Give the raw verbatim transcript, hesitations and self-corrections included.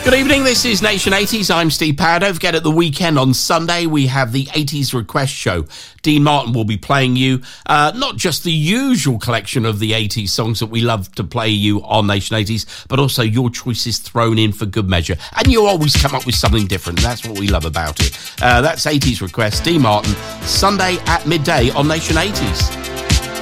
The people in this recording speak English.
Good evening, this is Nation eighties. I'm Steve Power. Don't forget, at the weekend on Sunday, we have the eighties Request Show. Dean Martin will be playing you uh, not just the usual collection of the eighties songs that we love to play you on Nation eighties, but also your choices thrown in for good measure. And you always come up with something different. That's what we love about it. Uh, that's eighties Request, Dean Martin, Sunday at midday on Nation eighties.